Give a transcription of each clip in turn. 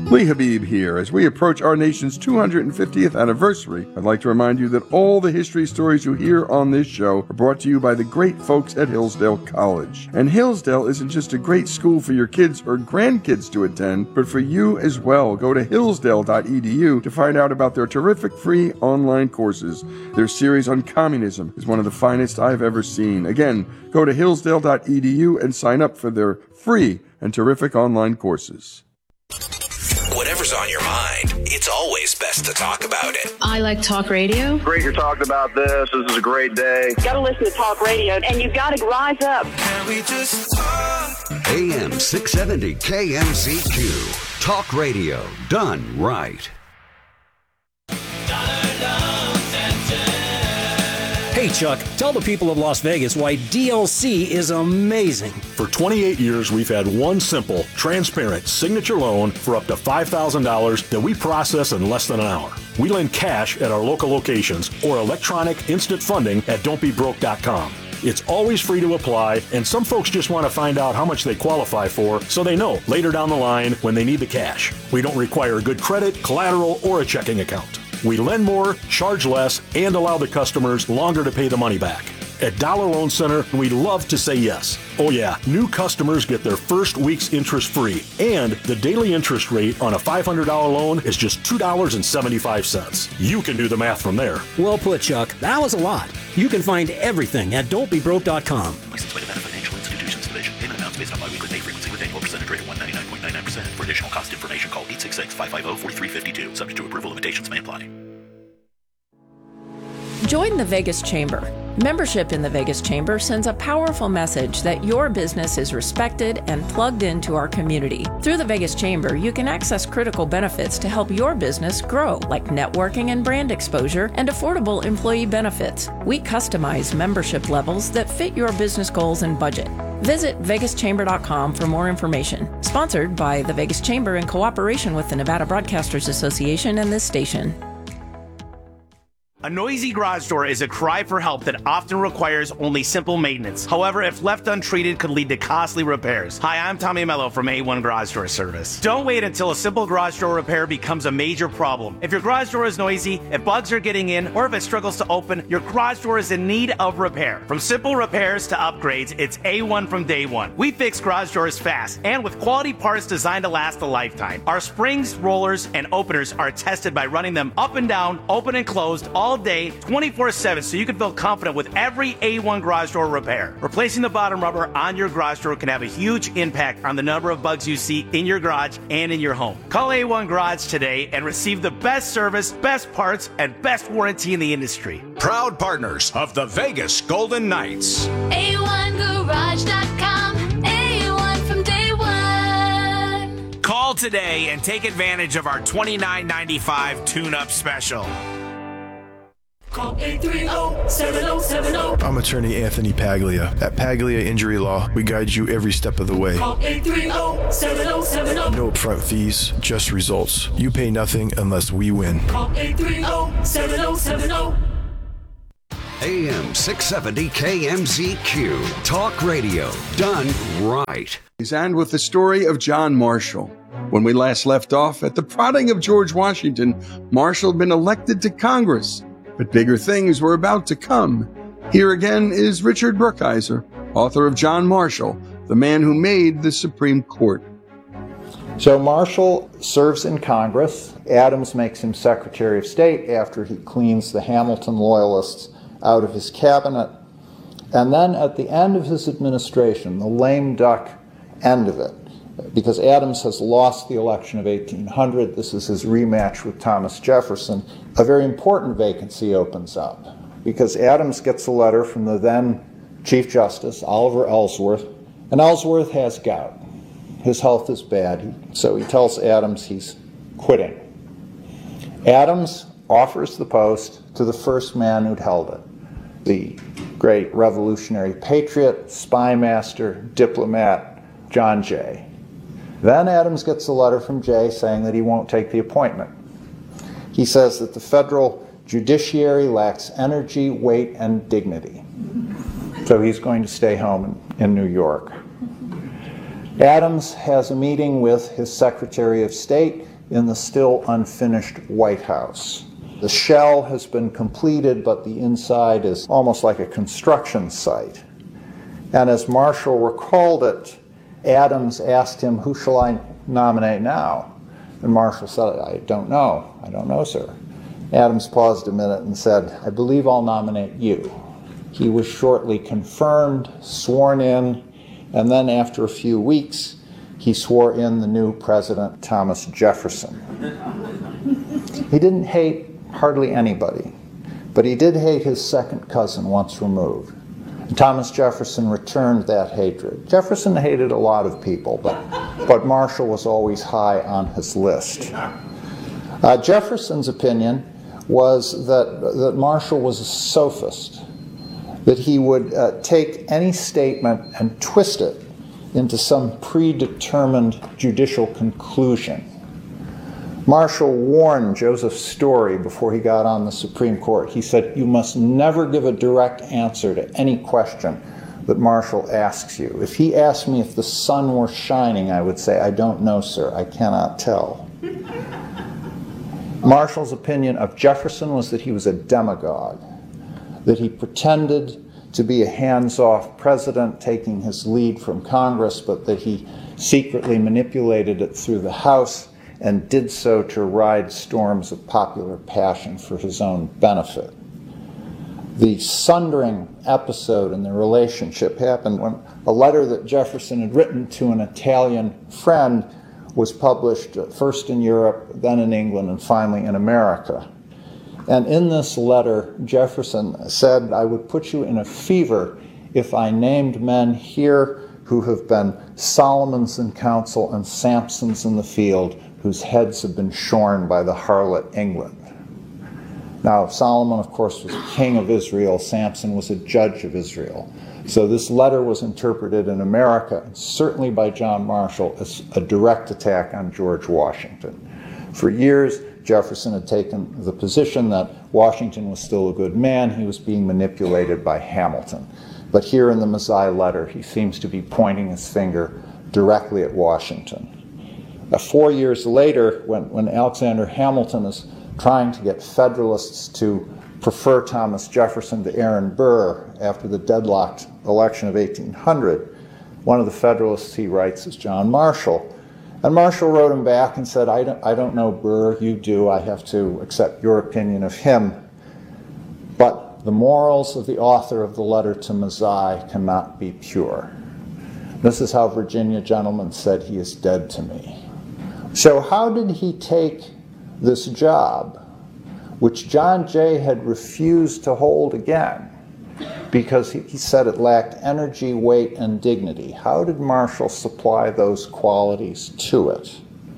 Lee Habib here. As we approach our nation's 250th anniversary, I'd like to remind you that all the history stories you hear on this show are brought to you by the great folks at Hillsdale College. And Hillsdale isn't just a great school for your kids or grandkids to attend, but for you as well. Go to hillsdale.edu to find out about their terrific free online courses. Their series on communism is one of the finest I've ever seen. Again, go to hillsdale.edu and sign up for their free and terrific online courses. Whatever's on your mind, it's always best to talk about it. I like talk radio. Great you're talking about this. This is a great day. Got to listen to talk radio, and you've got to rise up. Can we just talk? AM 670 KMZQ. Talk radio done right. Hey, Chuck, tell the people of Las Vegas why DLC is amazing. For 28 years, we've had one simple, transparent signature loan for up to $5,000 that we process in less than an hour. We lend cash at our local locations or electronic instant funding at don'tbebroke.com. It's always free to apply, and some folks just want to find out how much they qualify for so they know later down the line when they need the cash. We don't require good credit, collateral, or a checking account. We lend more, charge less, and allow the customers longer to pay the money back. At Dollar Loan Center, we love to say yes. Oh yeah, new customers get their first week's interest free, and the daily interest rate on a $500 loan is just $2.75. You can do the math from there. Well put, Chuck. That was a lot. You can find everything at don'tbebroke.com. Licensed by the Nevada Financial Institutions Division. Payment amounts based on biweekly pay frequency with annual percentage rate of 199.99%. For additional cost information, call 866-550-4352. Subject to approval, limitations may apply. Join the Vegas Chamber. Membership in the Vegas Chamber sends a powerful message that your business is respected and plugged into our community. Through the Vegas Chamber, you can access critical benefits to help your business grow, like networking and brand exposure and affordable employee benefits. We customize membership levels that fit your business goals and budget. Visit vegaschamber.com for more information. Sponsored by the Vegas Chamber in cooperation with the Nevada Broadcasters Association and this station. A noisy garage door is a cry for help that often requires only simple maintenance. However, if left untreated, could lead to costly repairs. Hi, I'm Tommy Mello from A1 Garage Door Service. Don't wait until a simple garage door repair becomes a major problem. If your garage door is noisy, if bugs are getting in, or if it struggles to open, your garage door is in need of repair. From simple repairs to upgrades, it's A1 from day one. We fix garage doors fast and with quality parts designed to last a lifetime. Our springs, rollers, and openers are tested by running them up and down, open and closed, all day, 24/7, so you can feel confident with every A1 garage door repair. Replacing the bottom rubber on your garage door can have a huge impact on the number of bugs you see in your garage and in your home. Call A1 Garage today and receive the best service, best parts, and best warranty in the industry. Proud partners of the Vegas Golden Knights. A1Garage.com. A1 from day one. Call today and take advantage of our $29.95 tune-up special. Call 830-7070. I'm attorney Anthony Paglia. At Paglia Injury Law, we guide you every step of the way. Call 830-7070. No upfront fees, just results. You pay nothing unless we win. Call 830-7070. AM 670 KMZQ. Talk radio done right. And with the story of John Marshall. When we last left off, at the prodding of George Washington, Marshall had been elected to Congress. But bigger things were about to come. Here again is Richard Brookhiser, author of John Marshall, the man who made the Supreme Court. So Marshall serves in Congress. Adams makes him Secretary of State after he cleans the Hamilton Loyalists out of his cabinet. And then at the end of his administration, the lame duck end of it, because Adams has lost the election of 1800, this is his rematch with Thomas Jefferson, a very important vacancy opens up, because Adams gets a letter from the then Chief Justice, Oliver Ellsworth, and Ellsworth has gout. His health is bad, so he tells Adams he's quitting. Adams offers the post to the first man who'd held it, the great revolutionary patriot, spy master, diplomat, John Jay. Then Adams gets a letter from Jay saying that he won't take the appointment. He says that the federal judiciary lacks energy, weight, and dignity. So he's going to stay home in New York. Adams has a meeting with his Secretary of State, in the still unfinished White House. The shell has been completed, but the inside is almost like a construction site. And as Marshall recalled it, Adams asked him, "Who shall I nominate now?" And Marshall said, "I don't know. I don't know, sir." Adams paused a minute and said, "I believe I'll nominate you." He was shortly confirmed, sworn in, and then after a few weeks, he swore in the new president, Thomas Jefferson. He didn't hate hardly anybody, but he did hate his second cousin once removed. And Thomas Jefferson returned that hatred. Jefferson hated a lot of people, but Marshall was always high on his list. Jefferson's opinion was that Marshall was a sophist, that he would take any statement and twist it into some predetermined judicial conclusion. Marshall warned Joseph Story before he got on the Supreme Court. He said, "You must never give a direct answer to any question that Marshall asks you. If he asked me if the sun were shining, I would say, 'I don't know, sir. I cannot tell.'" Marshall's opinion of Jefferson was that he was a demagogue, that he pretended to be a hands-off president taking his lead from Congress, but that he secretly manipulated it through the House and did so to ride storms of popular passion for his own benefit. The sundering episode in the relationship happened when a letter that Jefferson had written to an Italian friend was published first in Europe, then in England, and finally in America. And in this letter, Jefferson said, "I would put you in a fever if I named men here who have been Solomons in council and Samsons in the field, whose heads have been shorn by the harlot England." Now, Solomon, of course, was king of Israel. Samson was a judge of Israel. So this letter was interpreted in America, and certainly by John Marshall, as a direct attack on George Washington. For years, Jefferson had taken the position that Washington was still a good man. He was being manipulated by Hamilton. But here in the Mazzei letter, he seems to be pointing his finger directly at Washington. 4 years later, when Alexander Hamilton is trying to get Federalists to prefer Thomas Jefferson to Aaron Burr after the deadlocked election of 1800, one of the Federalists he writes is John Marshall. And Marshall wrote him back and said, I don't know Burr, you do, I have to accept your opinion of him. But the morals of the author of the letter to Mazzei cannot be pure. This is how Virginia Gentleman said, "He is dead to me." So how did he take this job, which John Jay had refused to hold again because he said it lacked energy, weight, and dignity? How did Marshall supply those qualities to it?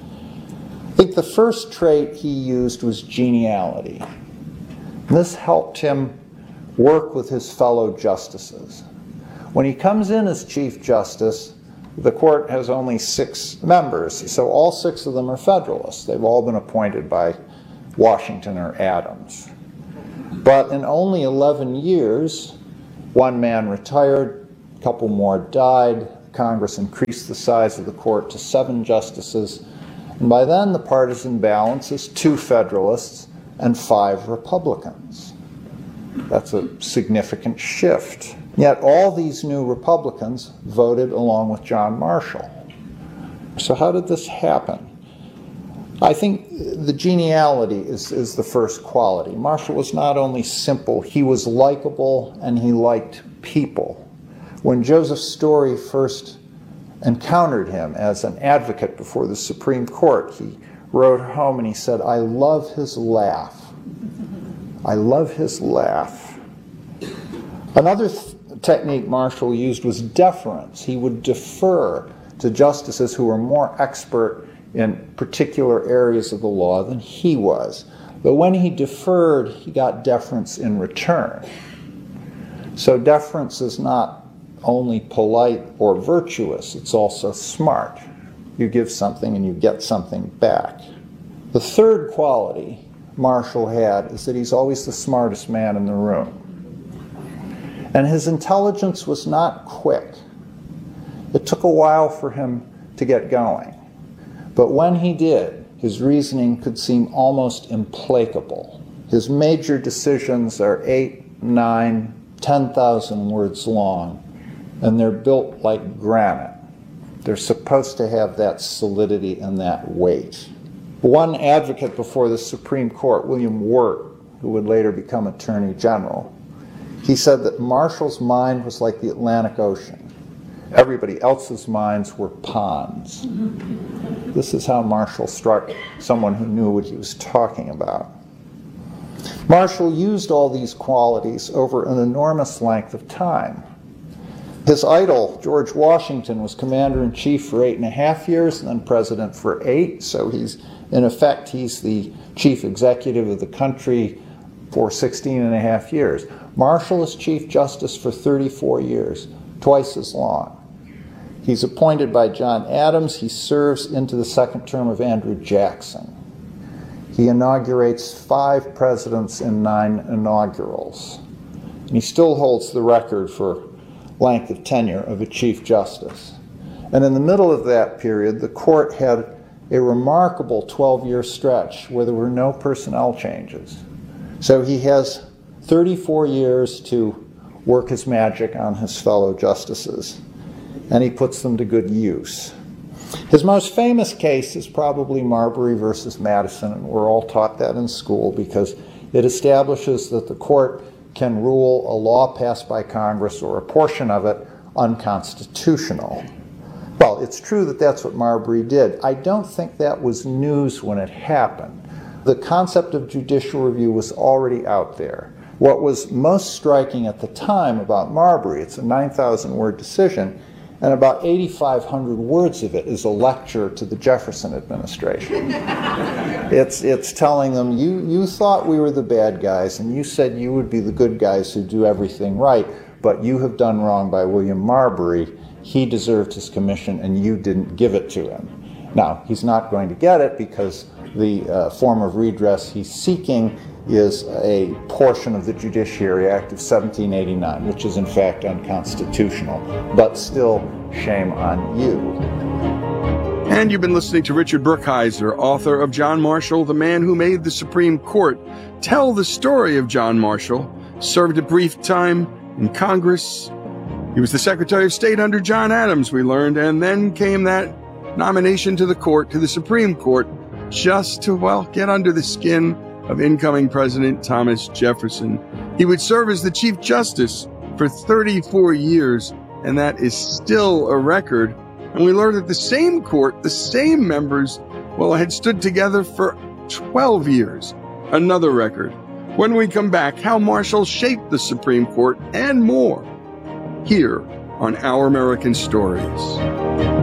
I think the first trait he used was geniality. This helped him work with his fellow justices. When he comes in as Chief Justice, the court has only 6 members, so all 6 of them are Federalists. They've all been appointed by Washington or Adams. But in only 11 years, 1 man retired, a couple more died, Congress increased the size of the court to 7 justices, and by then the partisan balance is 2 Federalists and 5 Republicans. That's a significant shift. Yet all these new Republicans voted along with John Marshall. So how did this happen? I think the geniality is the first quality. Marshall was not only simple, he was likable and he liked people. When Joseph Story first encountered him as an advocate before the Supreme Court, he wrote home and he said, "I love his laugh. I love his laugh." Another technique Marshall used was deference. He would defer to justices who were more expert in particular areas of the law than he was. But when he deferred, he got deference in return. So deference is not only polite or virtuous, it's also smart. You give something and you get something back. The third quality Marshall had is that he's always the smartest man in the room. And his intelligence was not quick. It took a while for him to get going. But when he did, his reasoning could seem almost implacable. His major decisions are 8, 9, 10,000 words long, and they're built like granite. They're supposed to have that solidity and that weight. One advocate before the Supreme Court, William Wirt, who would later become Attorney General, he said that Marshall's mind was like the Atlantic Ocean. Everybody else's minds were ponds. This is how Marshall struck someone who knew what he was talking about. Marshall used all these qualities over an enormous length of time. His idol, George Washington, was commander-in-chief for 8.5 years and then president for 8, so he's the chief executive of the country for 16.5 years. Marshall is Chief Justice for 34 years, twice as long. He's appointed by John Adams. He serves into the second term of Andrew Jackson. He inaugurates 5 presidents in 9 inaugurals. And he still holds the record for length of tenure of a Chief Justice. And in the middle of that period, the court had a remarkable 12-year stretch where there were no personnel changes. So he has 34 years to work his magic on his fellow justices, and he puts them to good use. His most famous case is probably Marbury versus Madison, and we're all taught that in school because it establishes that the court can rule a law passed by Congress or a portion of it unconstitutional. Well, it's true that that's what Marbury did. I don't think that was news when it happened. The concept of judicial review was already out there. What was most striking at the time about Marbury, it's a 9,000-word decision, and about 8,500 words of it is a lecture to the Jefferson administration. It's telling them, you thought we were the bad guys, and you said you would be the good guys who do everything right, but you have done wrong by William Marbury. He deserved his commission, and you didn't give it to him. Now, he's not going to get it because the form of redress he's seeking is a portion of the Judiciary Act of 1789, which is in fact unconstitutional. But still, shame on you. And you've been listening to Richard Brookhiser, author of John Marshall, the Man Who Made the Supreme Court. Tell the story of John Marshall. Served a brief time in Congress. He was the Secretary of State under John Adams, we learned, and then came that nomination to the court, to the Supreme Court, just to, well, get under the skin of incoming President Thomas Jefferson. He would serve as the Chief Justice for 34 years, and that is still a record. And we learned that the same court, the same members, well, had stood together for 12 years. Another record. When we come back, how Marshall shaped the Supreme Court and more, here on Our American Stories.